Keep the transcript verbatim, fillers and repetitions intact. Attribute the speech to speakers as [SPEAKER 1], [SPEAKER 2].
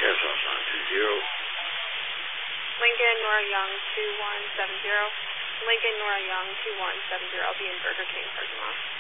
[SPEAKER 1] Yes, on nine two zero.
[SPEAKER 2] Lincoln, Nora Young, two one seven zero. Lincoln, Nora Young, two one seven zero. I'll be in Burger King parking lot.